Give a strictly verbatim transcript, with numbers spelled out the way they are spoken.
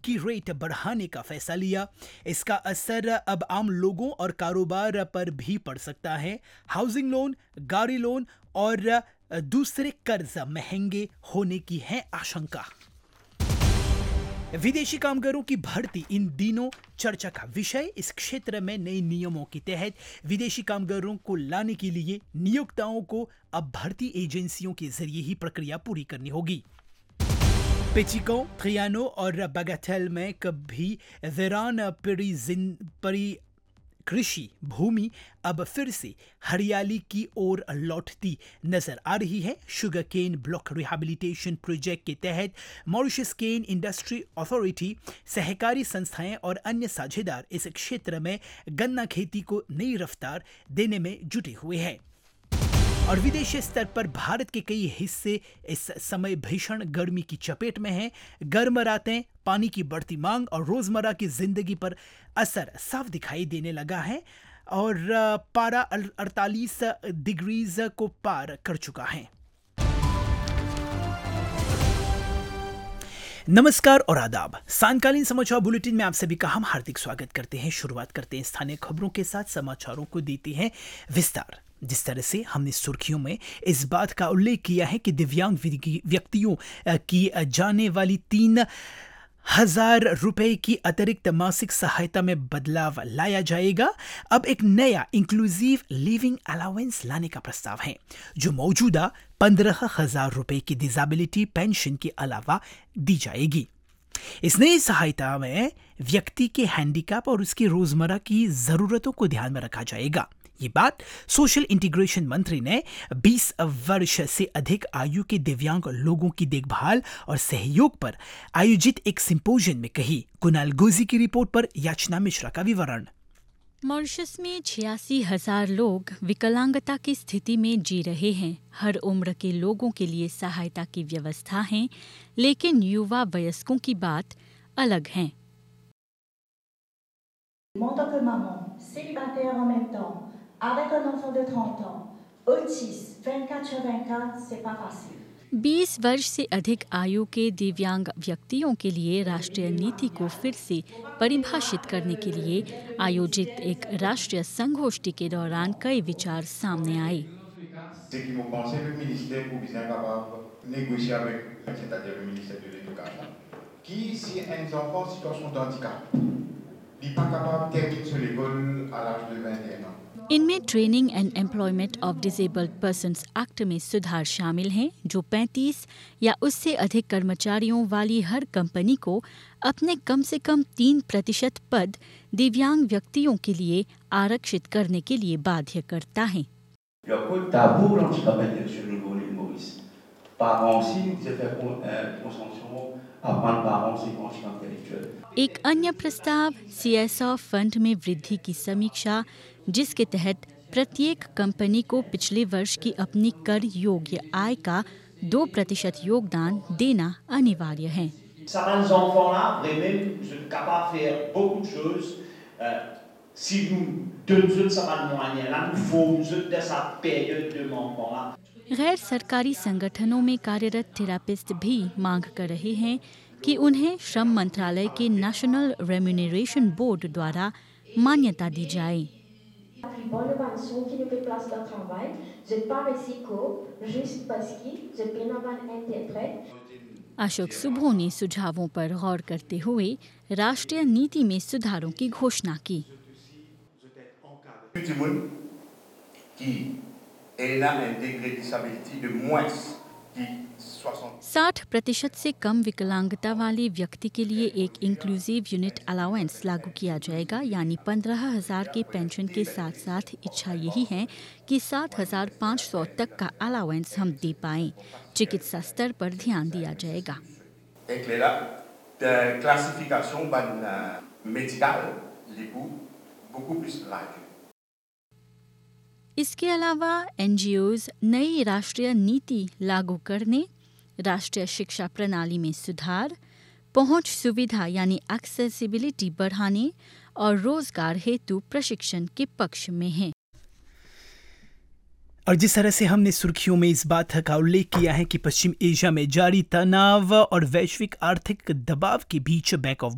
की रेट बढ़ाने का फैसला लिया। इसका असर अब आम लोगों और कारोबार पर भी पड़ सकता है। हाउसिंग लोन, गाड़ी लोन और दूसरे कर्ज महंगे होने की है आशंका। विदेशी कामगारों की भर्ती इन दिनों चर्चा का विषय। इस क्षेत्र में नए नियमों के तहत विदेशी कामगारों को लाने के लिए नियोक्ताओं को अब भर्ती एजेंसियों के जरिए ही प्रक्रिया पूरी करनी होगी। पेचिको, ट्रियानो और बागाटेल में कभी वीरान पड़ी पड़ी कृषि भूमि अब फिर से हरियाली की ओर लौटती नजर आ रही है। Sugar cane block rehabilitation project के तहत मॉरिशस केन इंडस्ट्री अथॉरिटी, सहकारी संस्थाएं और अन्य साझेदार इस क्षेत्र में गन्ना खेती को नई रफ्तार देने में जुटे हुए हैं। और विदेशी स्तर पर भारत के कई हिस्से इस समय भीषण गर्मी की चपेट में हैं। गर्म रातें, पानी की बढ़ती मांग और रोजमर्रा की जिंदगी पर असर साफ दिखाई देने लगा है और पारा अड़तालीस डिग्रीज को पार कर चुका है। नमस्कार और आदाब। सांकालीन समाचार बुलेटिन में आप सभी का हम हार्दिक स्वागत करते हैं। शुरुआत करते हैं स्थानीय खबरों के साथ। समाचारों को देते हैं विस्तार। जिस तरह से हमने सुर्खियों में इस बात का उल्लेख किया है कि दिव्यांग व्यक्तियों की जाने वाली तीन हजार रुपए की अतिरिक्त मासिक सहायता में बदलाव लाया जाएगा। अब एक नया इंक्लूसिव लिविंग अलाउंस लाने का प्रस्ताव है, जो मौजूदा पंद्रह हजार रुपए की डिसेबिलिटी पेंशन के अलावा दी जाएगी। इस नई सहायता में व्यक्ति के हैंडीकैप और उसकी रोजमर्रा की जरूरतों को ध्यान में रखा जाएगा। ये बात सोशल इंटीग्रेशन मंत्री ने बीस वर्ष से अधिक आयु के दिव्यांग लोगों की देखभाल और सहयोग पर आयोजित एक सिंपोजियम में कही। कुणाल गोजी की रिपोर्ट पर याचना मिश्रा का विवरण। मॉरिशस में छियासी हजार लोग विकलांगता की स्थिति में जी रहे हैं। हर उम्र के लोगों के लिए सहायता की व्यवस्था है, लेकिन युवा वयस्कों की बात अलग है। avec un enfant de trente ans, autiste, vingt-quatre sur vingt-quatre, c'est pas facile। बीस वर्ष से अधिक आयु के दिव्यांग व्यक्तियों के लिए राष्ट्रीय नीति को फिर से परिभाषित करने के लिए आयोजित एक राष्ट्रीय संगोष्ठी के दौरान कई विचार सामने आए। इनमें training and employment of disabled persons act में सुधार शामिल हैं, जो पैंतीस या उससे अधिक कर्मचारियों वाली हर कंपनी को अपने कम से कम तीन प्रतिशत पद दिव्यांग व्यक्तियों के लिए आरक्षित करने के लिए बाध्य करता है। एक अन्य प्रस्ताव सीएसआर फंड में वृद्धि की समीक्षा, जिसके तहत प्रत्येक कंपनी को पिछले वर्ष की अपनी कर योग्य आय का दो प्रतिशत योगदान देना अनिवार्य है। गैर सरकारी संगठनों में कार्यरत थेरापिस्ट भी मांग कर रहे हैं कि उन्हें श्रम मंत्रालय के नेशनल रेम्यूनरेशन बोर्ड द्वारा मान्यता दी जाए। अशोक सुबो ने सुझावों पर गौर करते हुए राष्ट्रीय नीति में सुधारों की घोषणा की। साठ प्रतिशत से कम विकलांगता वाले व्यक्ति के लिए एक इंक्लूसिव यूनिट अलाउंस लागू किया जाएगा, यानी पंद्रह हजार के पेंशन के साथ साथ इच्छा यही है कि सात हजार पाँच सौ तक का अलाउंस हम दे पाएं। चिकित्सा स्तर पर ध्यान दिया जाएगा। इसके अलावा एनजीओज नई राष्ट्रीय नीति लागू करने, राष्ट्रीय शिक्षा प्रणाली में सुधार, पहुंच सुविधा यानी एक्सेसिबिलिटी बढ़ाने और रोजगार हेतु प्रशिक्षण के पक्ष में हैं। और जिस तरह से हमने सुर्खियों में इस बात का उल्लेख किया है कि पश्चिम एशिया में जारी तनाव और वैश्विक आर्थिक दबाव के बीच बैंक ऑफ